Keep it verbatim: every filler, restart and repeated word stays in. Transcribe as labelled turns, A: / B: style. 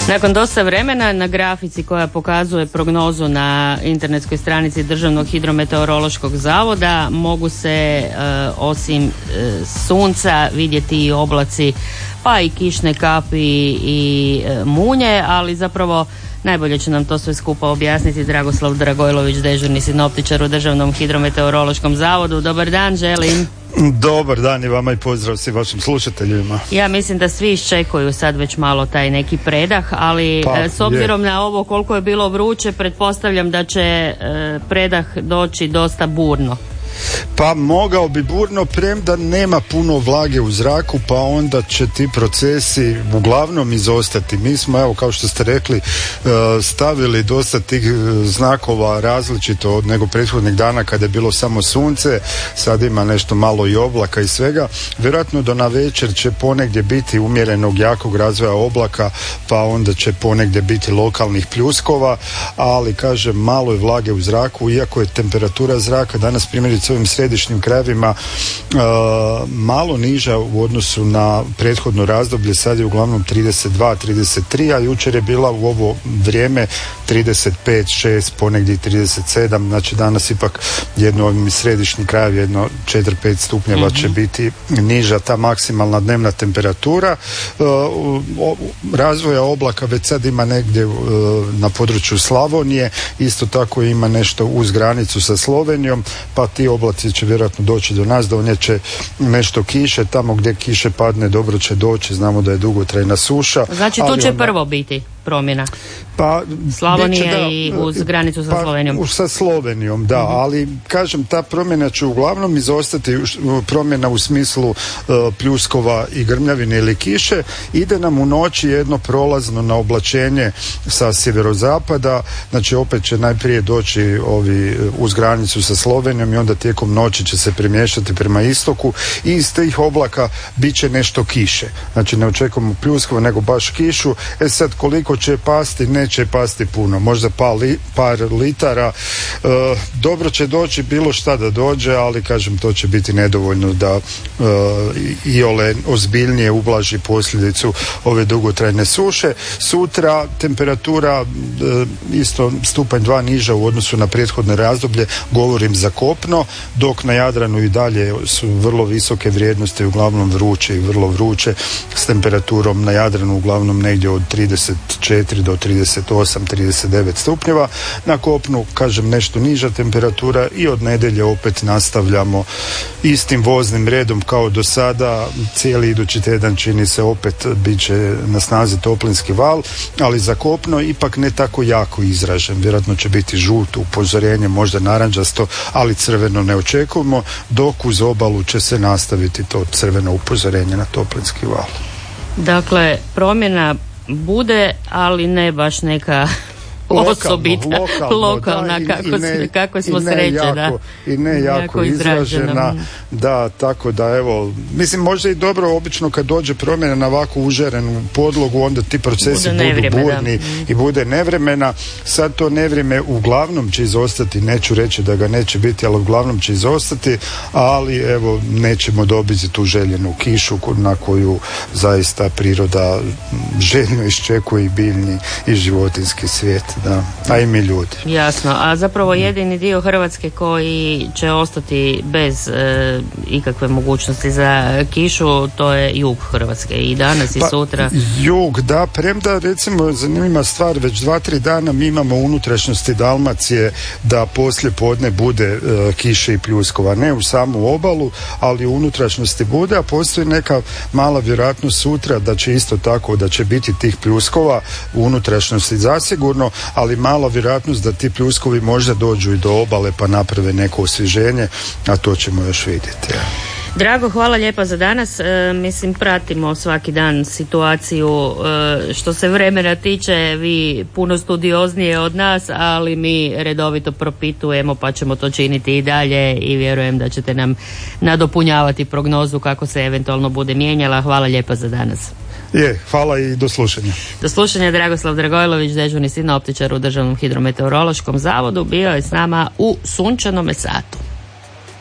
A: Nakon dosta vremena na grafici koja pokazuje prognozu na internetskoj stranici Državnog hidrometeorološkog zavoda mogu se e, osim e, sunca vidjeti i oblaci, pa i kišne kapi i e, munje, ali zapravo najbolje će nam to sve skupa objasniti Dragoslav Dragojlović, dežurni sinoptičar u Državnom hidrometeorološkom zavodu. Dobar dan, želim.
B: Dobar dan i vama i pozdrav svim vašim slušateljima.
A: Ja mislim da svi iščekuju sad već malo taj neki predah, ali
B: pa,
A: s obzirom je. na ovo koliko je bilo vruće, pretpostavljam da će e, predah doći dosta burno.
B: Pa mogao bi burno, premda nema puno vlage u zraku, pa onda će ti procesi uglavnom izostati. Mi smo, evo, kao što ste rekli, stavili dosta tih znakova različito od nego prethodnih dana kada je bilo samo sunce, sad ima nešto malo i oblaka i svega. Vjerojatno do navečer će ponegdje biti umjerenog jakog razvoja oblaka, pa onda će ponegdje biti lokalnih pljuskova, ali kažem, malo je vlage u zraku, iako je temperatura zraka danas primjerice s ovim središnjim krajevima uh, malo niža u odnosu na prethodno razdoblje, sad je uglavnom trideset dva trideset tri, a jučer je bila u ovo vrijeme trideset pet šest, ponegdje trideset sedam, znači danas ipak jedno ovim središnjim krajevi, jedno četiri pet stupnjeva mm-hmm. će biti niža ta maksimalna dnevna temperatura. Uh, razvoja oblaka već sad ima negdje uh, na području Slavonije, isto tako ima nešto uz granicu sa Slovenijom, pa ti oblaci će vjerojatno doći do nas, donijet će nešto kiše, tamo gdje kiše padne dobro će doći, znamo da je dugotrajna suša.
A: Znači tu će onda prvo biti promjena.
B: Pa,
A: Slavonije
B: da,
A: i uz granicu sa
B: pa,
A: Slovenijom.
B: Sa Slovenijom, da, mm-hmm. ali kažem, ta promjena će uglavnom izostati, promjena u smislu uh, pljuskova i grmljavine ili kiše. Ide nam u noći jedno prolazno na oblačenje sa sjeverozapada, znači opet će najprije doći ovi uz granicu sa Slovenijom i onda tijekom noći će se premještati prema istoku i iz tih oblaka bit će nešto kiše. Znači ne očekujemo pljuskova nego baš kišu. E sad koliko će pasti, neće pasti puno, možda par, li, par litara. E, dobro će doći bilo šta da dođe, ali kažem to će biti nedovoljno da e, iole ozbiljnije ublaži posljedicu ove dugotrajne suše. Sutra temperatura e, isto stupanj dva niža u odnosu na prethodne razdoblje, govorim za kopno, dok na Jadranu i dalje su vrlo visoke vrijednosti, uglavnom vruće i vrlo vruće, s temperaturom na Jadranu uglavnom negdje od trideset četiri do trideset osam trideset devet stupnjeva. Na kopnu, kažem, nešto niža temperatura i od nedjelje opet nastavljamo istim voznim redom kao do sada. Cijeli idući tjedan čini se opet bit će na snazi toplinski val, ali za kopno ipak ne tako jako izražen. Vjerojatno će biti žuto upozorenje, možda narančasto, ali crveno ne očekujemo, dok uz obalu će se nastaviti to crveno upozorenje na toplinski val.
A: Dakle, promjena bude, ali ne baš neka osobita, lokalno, lokalna, da, kako, i ne, kako smo sreće, da.
B: I ne jako, jako izražena, da, tako da evo, mislim možda i dobro, obično kad dođe promjena na ovako užarenu podlogu, onda ti procesi bude budu burni da. I bude nevremena. Sad to nevrijeme uglavnom će izostati, neću reći da ga neće biti, ali uglavnom će izostati, ali evo, nećemo dobiti tu željenu kišu na koju zaista priroda željno iščekuje i biljni i životinjski svijet. Da, a i mi ljudi.
A: Jasno, a zapravo jedini dio Hrvatske koji će ostati bez e, ikakve mogućnosti za kišu, to je jug Hrvatske i danas i
B: pa,
A: sutra.
B: Jug, da, premda recimo zanimljiva stvar, već dva, tri dana mi imamo unutrašnjosti Dalmacije da poslije podne bude e, kiše i pljuskova, ne u samu obalu, ali u unutrašnjosti bude, a postoji neka mala vjerojatnost sutra da će isto tako, da će biti tih pljuskova u unutrašnjosti zasigurno, ali mala vjerojatnost da ti pljuskovi možda dođu i do obale pa naprave neko osvježenje, a to ćemo još vidjeti. Ja.
A: Drago, hvala lijepa za danas. E, mislim, pratimo svaki dan situaciju e, što se vremena tiče, vi puno studioznije od nas, ali mi redovito propitujemo pa ćemo to činiti i dalje i vjerujem da ćete nam nadopunjavati prognozu kako se eventualno bude mijenjala. Hvala lijepa za danas.
B: Je, hvala i do slušanja.
A: Do slušanja, Dragoslav Dragojlović, dežurni sinoptičar u Državnom hidrometeorološkom zavodu, bio je s nama u sunčanome satu.